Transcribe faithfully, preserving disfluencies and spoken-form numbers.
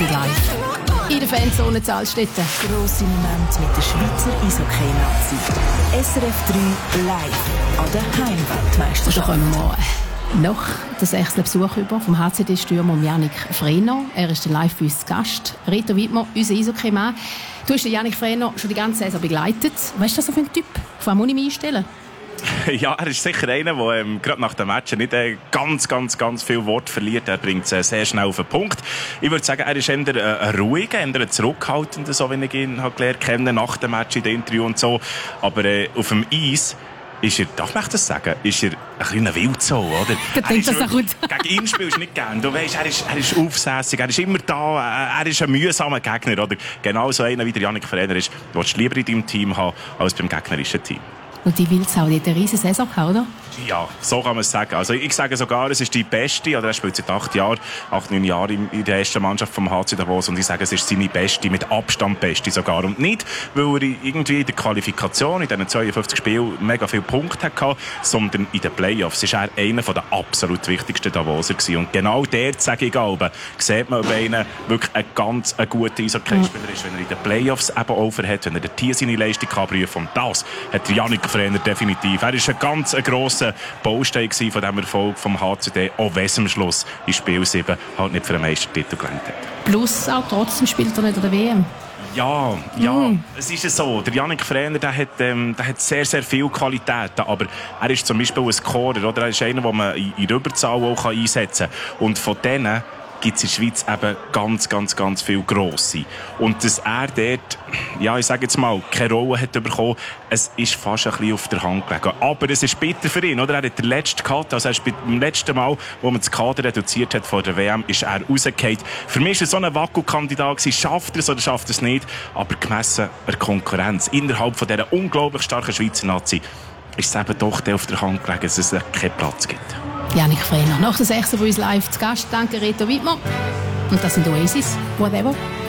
sind live. In der Fanzone Zahlstätten. Grosse Momente mit der Schweizer Eishockey-Nazi. S R F drei live an der Heimweltmeisterschaft. Da kommen wir noch den sechsten Besuch über vom H C D-Stürmer Yannick Frehner. Er ist live bei uns zu Gast. Reto Wittmer, unser Eishockey-Mann. Du hast den Yannick Frehner schon die ganze Saison begleitet. Was ist das so für ein Typ? Auf wen muss ich mich einstellen? Ja, er ist sicher einer, der ähm, gerade nach dem Match nicht äh, ganz, ganz, ganz viel Wort verliert. Er bringt es äh, sehr schnell auf den Punkt. Ich würde sagen, er ist eher äh, ein ruhiger, eher ein zurückhaltender, so wie ich ihn habe gelernt kennen nach dem Match in den Interview und so. Aber äh, auf dem Eis ist er, darf man das sagen, ist er ein kleiner Wildsau, oder? Das klingt das auch gut. Gegen ihn spielst du nicht gern. Du weißt, er ist, er ist aufsässig, er ist immer da, er ist ein mühsamer Gegner, oder? Genau so einer wie der Yannick Frehner ist, den du lieber in deinem Team haben als beim gegnerischen Team. Und die Wildsau, die hat eine riesige Saison gehabt, oder? Ja, so kann man es sagen. Also ich sage sogar, es ist die beste, oder er spielt seit acht Jahren, acht, neun Jahren in der ersten Mannschaft vom H C Davos, und ich sage, es ist seine beste, mit Abstand beste sogar. Und nicht, weil er irgendwie in der Qualifikation, in diesen zweiundfünfzig Spielen, mega viele Punkte hatte, sondern in den Playoffs ist er einer der absolut wichtigsten Davoser gewesen. Und genau dort, sage ich auch, sieht man, ob einer wirklich ein ganz ein guter Eishockey-Spieler ist, wenn er in den Playoffs eben overhat, wenn er dort hier seine Leistung kann prüfen. Und das hat der Yannick Frehner definitiv. Er ist ein ganz ein grosser Baustein von diesem Erfolg vom H C D, auch wenn es am Schluss in Spiel sieben halt nicht für einen Meistertitel gelangt hat. Plus auch trotzdem spielt er nicht an der W M. Ja, ja, mm. es ist ja so. Der Yannick Frehner, der hat, ähm, der hat sehr, sehr viele Qualitäten, aber er ist zum Beispiel ein Scorer, oder? Er ist einer, den man in, in Überzahl auch einsetzen kann. Und von denen gibt es in der Schweiz eben ganz, ganz, ganz viele Grosse. Und dass er dort, ja, ich sage jetzt mal, keine Rolle hat bekommen, es ist fast ein bisschen auf der Hand gelegen. Aber es ist bitter für ihn, oder? Er hat den letzten gehabt, also er ist beim letzten Mal, wo man das Kader reduziert hat vor der W M, ist er rausgefallen. Für mich war er so ein Wackelkandidat gewesen. Schafft er es oder schafft er es nicht? Aber gemessen an der Konkurrenz innerhalb von dieser unglaublich starken Schweizer Nazi ist es eben doch auf der Hand gelegen, dass es keinen Platz gibt. Yannick Frehner, nach der sechsten bei uns live zu Gast. Danke, Reto Wittmer. Und das sind Oasis. Whatever.